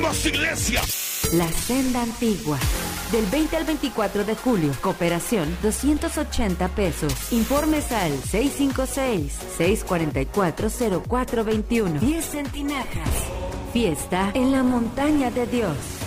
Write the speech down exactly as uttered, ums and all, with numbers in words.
Dios, iglesia. La Senda Antigua. Del veinte al veinticuatro de julio. Cooperación, doscientos ochenta pesos. Informes al seis cinco seis, seis cuatro cuatro, cero cuatro dos uno. diez centinajas. Fiesta en la montaña de Dios.